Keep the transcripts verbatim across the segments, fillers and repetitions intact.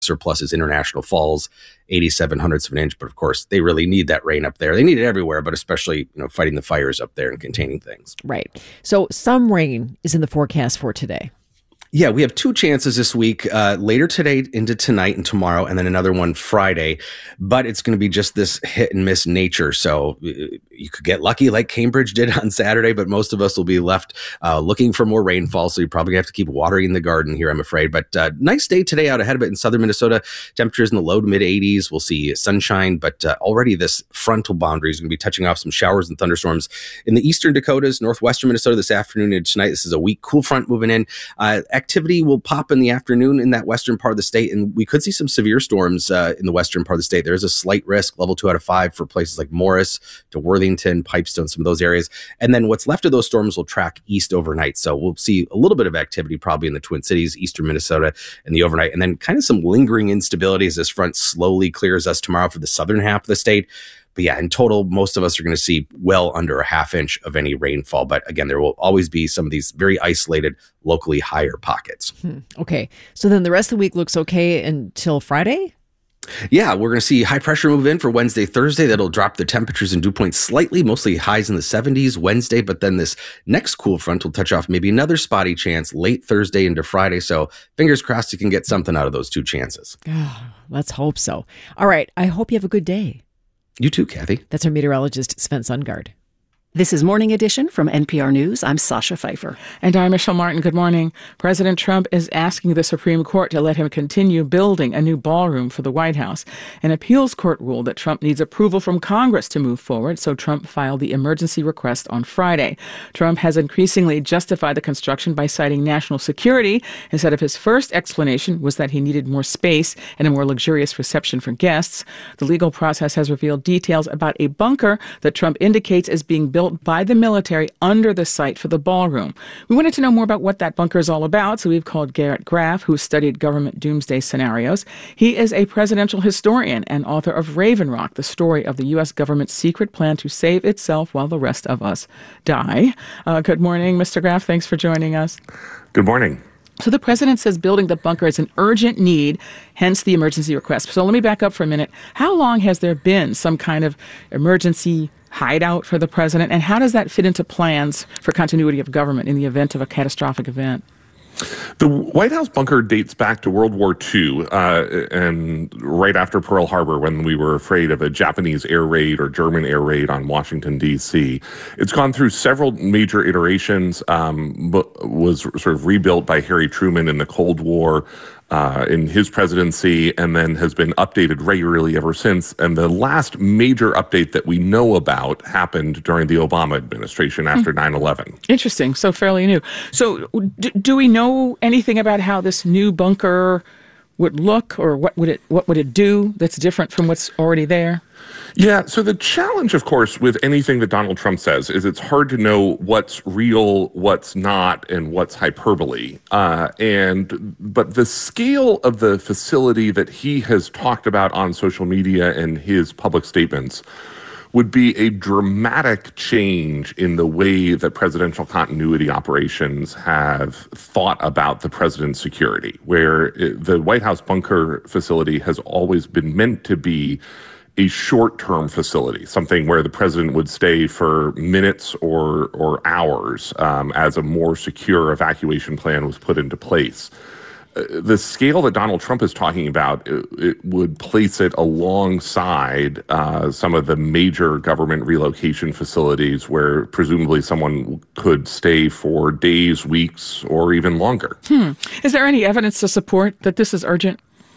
surplus is International Falls, eighty-seven hundredths of an inch. But of course, they really need that rain up there. They need it everywhere, but especially, you know, fighting the fires up there and containing things. Right. So some rain is in the forecast for today. Yeah, we have two chances this week, uh, later today into tonight and tomorrow, and then another one Friday. But it's going to be just this hit and miss nature. So you could get lucky like Cambridge did on Saturday, but most of us will be left uh, looking for more rainfall. So you probably have to keep watering the garden here, I'm afraid. But uh, nice day today out ahead of it in southern Minnesota. Temperatures in the low to mid eighties. We'll see sunshine, but uh, already this frontal boundary is going to be touching off some showers and thunderstorms in the eastern Dakotas, northwestern Minnesota this afternoon and tonight. This is a weak cool front moving in. Uh, Activity will pop in the afternoon in that western part of the state, and we could see some severe storms uh, in the western part of the state. There is a slight risk, level two out of five, for places like Morris to Worthington, Pipestone, some of those areas. And then what's left of those storms will track east overnight. So we'll see a little bit of activity probably in the Twin Cities, eastern Minnesota in the overnight, and then kind of some lingering instability as this front slowly clears us tomorrow for the southern half of the state. But yeah, in total, most of us are going to see well under a half inch of any rainfall. But again, there will always be some of these very isolated, locally higher pockets. Hmm. Okay. So then the rest of the week looks okay until Friday? Yeah, we're going to see high pressure move in for Wednesday, Thursday. That'll drop the temperatures in dew points slightly, mostly highs in the seventies Wednesday. But then this next cool front will touch off maybe another spotty chance late Thursday into Friday. So fingers crossed you can get something out of those two chances. Oh, let's hope so. All right. I hope you have a good day. You too, Kathy. That's our meteorologist, Sven Sundgaard. This is Morning Edition from N P R News. I'm Sasha Pfeiffer. And I'm Michelle Martin. Good morning. President Trump is asking the Supreme Court to let him continue building a new ballroom for the White House. An appeals court ruled that Trump needs approval from Congress to move forward, so Trump filed the emergency request on Friday. Trump has increasingly justified the construction by citing national security, instead of his first explanation was that he needed more space and a more luxurious reception for guests. The legal process has revealed details about a bunker that Trump indicates is being built by the military under the site for the ballroom. We wanted to know more about what that bunker is all about, so we've called Garrett Graff, who studied government doomsday scenarios. He is a presidential historian and author of Raven Rock, the story of the U S government's secret plan to save itself while the rest of us die. Uh, good morning, Mister Graff. Thanks for joining us. Good morning. So the president says building the bunker is an urgent need, hence the emergency request. So let me back up for a minute. How long has there been some kind of emergency hideout for the president, and how does that fit into plans for continuity of government in the event of a catastrophic event? The White House bunker dates back to World War Two, uh, and right after Pearl Harbor, when we were afraid of a Japanese air raid or German air raid on Washington, D C. It's gone through several major iterations, um, but was sort of rebuilt by Harry Truman in the Cold War, Uh, in his presidency, and then has been updated regularly ever since. And the last major update that we know about happened during the Obama administration after nine eleven. Interesting. So fairly new. So d- do we know anything about how this new bunker would look, or what would it what would it do that's different from what's already there? Yeah, so the challenge, of course, with anything that Donald Trump says is it's hard to know what's real, what's not, and what's hyperbole. Uh, and but the scale of the facility that he has talked about on social media and his public statements would be a dramatic change in the way that presidential continuity operations have thought about the president's security, where it, the White House bunker facility has always been meant to be a short-term facility, something where the president would stay for minutes or or hours um, as a more secure evacuation plan was put into place. Uh, the scale that Donald Trump is talking about, it, it would place it alongside uh, some of the major government relocation facilities where presumably someone could stay for days, weeks, or even longer. Hmm. Is there any evidence to support that this is urgent?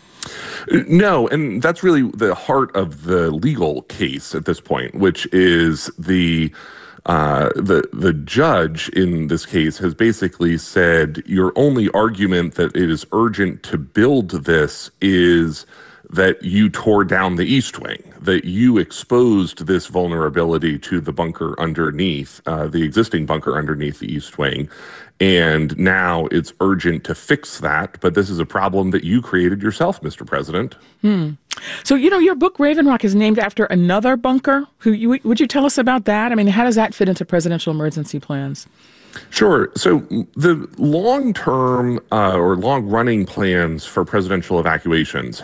No, and that's really the heart of the legal case at this point, which is the uh, the the judge in this case has basically said your only argument that it is urgent to build this is that you tore down the East Wing, that you exposed this vulnerability to the bunker underneath, uh, the existing bunker underneath the East Wing. And now it's urgent to fix that. But this is a problem that you created yourself, Mister President. Hmm. So, you know, your book, Raven Rock, is named after another bunker. Who you, would you tell us about that? I mean, how does that fit into presidential emergency plans? Sure. So the long-term uh, or long-running plans for presidential evacuations